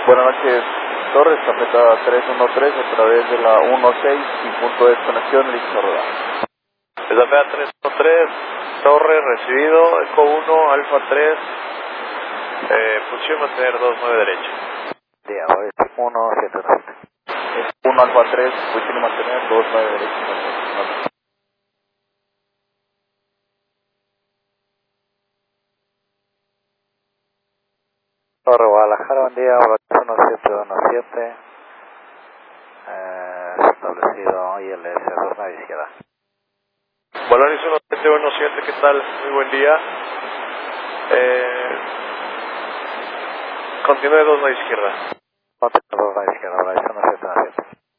Buenas noches, Torres, carpeta 313 a través de la 16 y punto de desconexión, listo rodar. Carpeta 313, Torres, recibido, Eco 1, Alfa 3, posición mantener 29 derecha. Día, hoy es 1717. Es 1 Alfa 3, posición mantener 29 derecha. Torre Guadalajara, buen día, 1717, establecido ILS 29 izquierda. Volaris 1717, ¿qué tal? Muy buen día. Continúe 29 izquierda. Continúa 29 izquierda, Volaris 1717.